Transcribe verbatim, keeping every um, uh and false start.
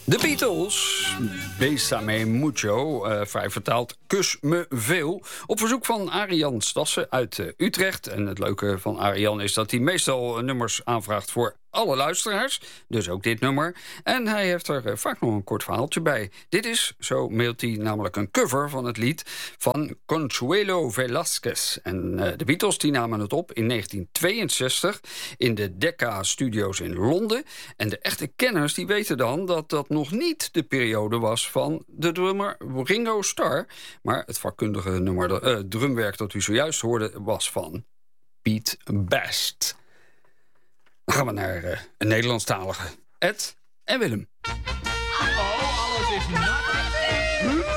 De Beatles, Bésame Mucho, uh, vrij vertaald Kus me veel. Op verzoek van Arian Stassen uit uh, Utrecht. En het leuke van Arian is dat hij meestal nummers aanvraagt voor alle luisteraars. Dus ook dit nummer. En hij heeft er uh, vaak nog een kort verhaaltje bij. Dit is, zo mailt hij, namelijk een cover van het lied van Consuelo Velázquez. En uh, de Beatles die namen het op in negentien tweeënzestig in de Decca Studios in Londen. En de echte kenners die weten dan dat dat nog niet de periode was van de drummer Ringo Starr. Maar het vakkundige nummer, uh, drumwerk dat u zojuist hoorde was van Pete Best. Dan gaan we naar uh, een Nederlandstalige. Ed en Willem. Oh, alles is nat.